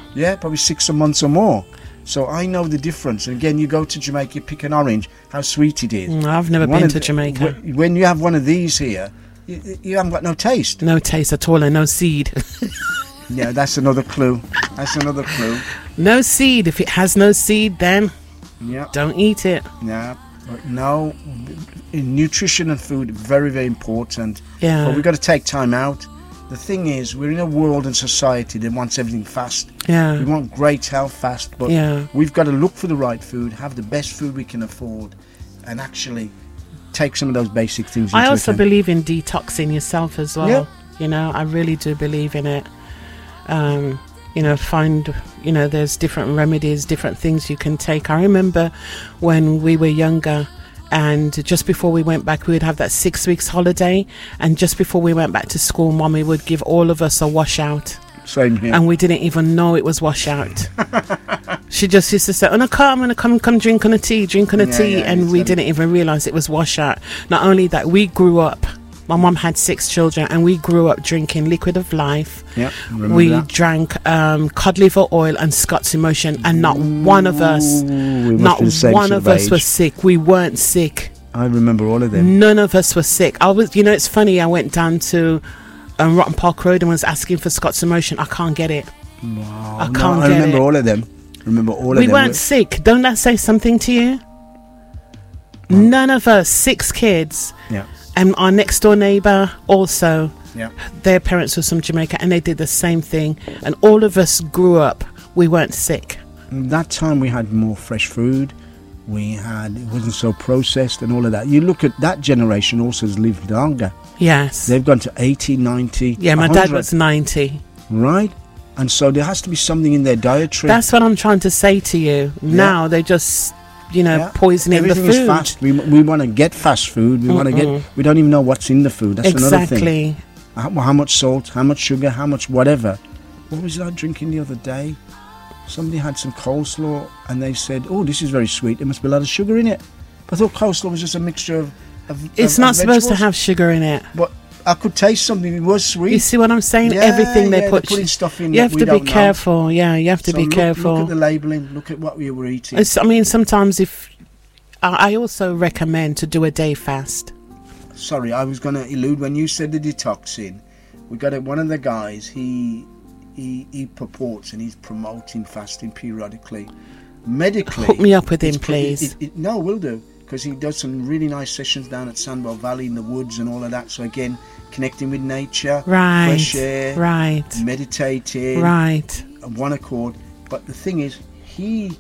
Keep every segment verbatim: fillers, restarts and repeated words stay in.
Yeah, probably six months or more. So I know the difference. And again, you go to Jamaica, you pick an orange, how sweet it is. Mm, I've never one been to the, Jamaica. When you have one of these here, you, you haven't got no taste. No taste at all and no seed. Yeah, that's another clue. That's another clue. No seed. If it has no seed, then yeah, don't eat it. Yeah, but no, nutrition and food, very, very important. Yeah. But we've got to take time out. The thing is, we're in a world and society that wants everything fast. Yeah. We want great health fast, but yeah. we've got to look for the right food, have the best food we can afford, and actually take some of those basic things into I also account. believe in detoxing yourself as well. Yeah. You know, I really do believe in it. Um, you know, find, you know, there's different remedies, different things you can take. I remember when we were younger, and just before we went back, we would have that six weeks holiday, and just before we went back to school, Mommy would give all of us a washout. Same here. And we didn't even know it was washout. She just used to say, oh no, come, I'm gonna come come drink on a tea, drink on a yeah, tea yeah, and we exactly. didn't even realise it was washout. Not only that, we grew up, my mum had six children, and we grew up drinking Liquid of Life. Yeah, we that. drank um, cod liver oil and Scott's Emotion, and not Ooh, one of us, not one of us age. was sick. We weren't sick. I remember all of them. None of us were sick. I was, you know, it's funny. I went down to um, Rotten Park Road and was asking for Scott's Emotion. I can't get it. Wow. I No, can't I get remember it. all of them. Remember all of We them. weren't sick. Don't that say something to you? None of us, six kids. Yeah. And our next door neighbour also, Yeah. their parents were from Jamaica, and they did the same thing. And all of us grew up, we weren't sick. That time we had more fresh food. We had, it wasn't so processed and all of that. You look at that generation also has lived longer. Yes. They've gone to eighty, ninety. Yeah, my one dad hundred. was ninety. Right? And so there has to be something in their dietary. That's what I'm trying to say to you. Now they just, you know, Yeah. poisoning Everything the food. is fast. We, we want to get fast food. We want to get, we don't even know what's in the food. That's another thing. Exactly. How, how much salt, how much sugar, how much whatever. What was I drinking the other day? Somebody had some coleslaw and they said, oh, this is very sweet. There must be a lot of sugar in it. But I thought coleslaw was just a mixture of, of It's of, not of supposed to vegetables. have sugar in it. But I could taste something. It was sweet. You see what I'm saying? Yeah, Everything they yeah, put. they're putting stuff in you that have we to be don't know. careful. Yeah, you have to So be look, careful. Look at the labelling. Look at what we were eating. It's, I mean, sometimes if I I also recommend to do a day fast. Sorry, I was going to elude when you said the detoxing. We got it. One of the guys. He he he purports and he's promoting fasting periodically. Medically, Hook me up with him, it's pretty- please. It, it, no, will do, because he does some really nice sessions down at Sandwell Valley in the woods and all of that. So again, connecting with nature, Right. fresh air, Right. meditating, Right. and one accord. But the thing is, he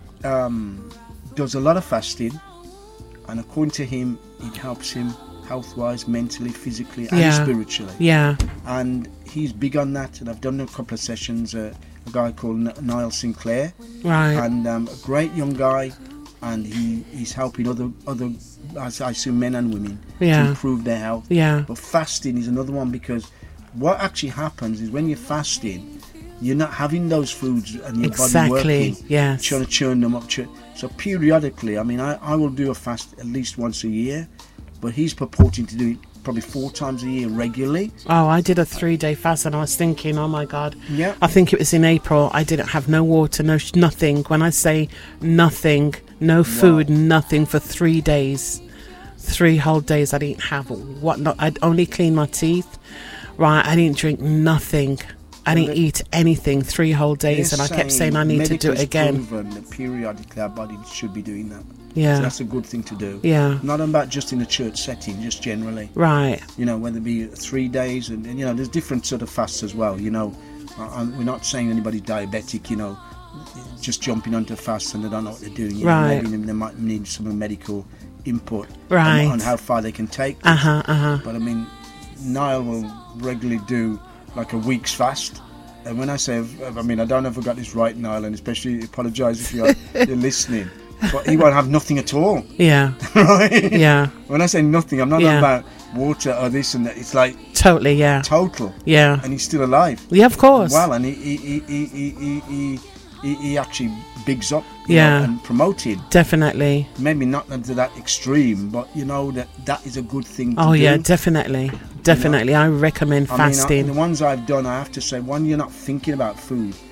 um, does a lot of fasting, and according to him, it helps him health-wise, mentally, physically, and Yeah. spiritually. Yeah. And he's big on that. And I've done a couple of sessions. Uh, a guy called N- Niall Sinclair, Right. and um, a great young guy, and he, he's helping other other, as I assume, men and women Yeah. to improve their health. Yeah. But fasting is another one, because what actually happens is when you're fasting, you're not having those foods and your body Exactly. working, Yes. trying to churn them up. Churn. So periodically, I mean, I, I will do a fast at least once a year, but he's purporting to do it probably four times a year regularly. Oh, I did a three-day fast, and I was thinking, oh my God. Yeah. I think it was in April. I didn't have no water, no sh- nothing. When I say nothing, no food, nothing for three days, three whole days. I didn't have what? Not. I'd only clean my teeth. Right. I didn't drink nothing. I didn't eat anything three whole days, They're and I kept saying I need to do it medically again. proven that periodically our body should be doing that. Yeah. So that's a good thing to do. Yeah. Not about just in a church setting, just generally. Right. You know, whether it be three days, and, and you know, there's different sort of fasts as well. You know, I, I, we're not saying anybody's diabetic, you know, just jumping onto fasts and they don't know what they're doing. You Right. know, maybe they might need some medical input Right. on, on how far they can take this. Uh huh. Uh huh. But I mean, Niall will regularly do like a week's fast. And when I say, I mean, I don't know if I got this right, Niall, and especially apologise if you're, you're listening. But he won't have nothing at all. Yeah. Right? Yeah. When I say nothing, I'm not Yeah. about water or this and that. It's like Totally. Yeah. total. Yeah. And he's still alive. Yeah. Of course. Well, and he he he he he, he, he, he actually bigs up, you Yeah. know, and promoted. Definitely. Maybe not to that extreme, but you know that that is a good thing to Oh do. yeah. Definitely. Definitely. I recommend I mean, I, fasting. the ones I've done, I have to say, one, you're not thinking about food.